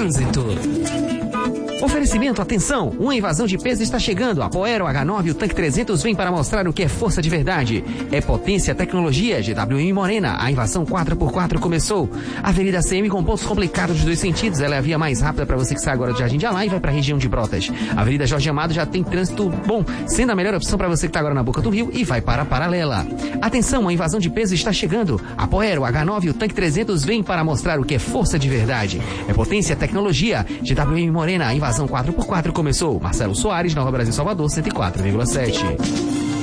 Trânsito. Oferecimento, atenção, uma invasão de peso está chegando. A Poero H9 e o Tanque 300 vem para mostrar o que é força de verdade. É potência, tecnologia, GWM Morena. A invasão 4x4 começou. Avenida CM com pontos complicados de 2 sentidos. Ela é a via mais rápida para você que sai agora do Jardim de Alá e vai para a região de Brotas. Avenida Jorge Amado já tem trânsito bom, sendo a melhor opção para você que está agora na Boca do Rio e vai para a Paralela. Atenção, a invasão de peso está chegando. A Poero H9 e o Tanque 300 vem para mostrar o que é força de verdade. É potência, tecnologia, GWM Morena. A invasão 4x4 começou. Marcelo Soares, Nova Brasil, Salvador, 104,7.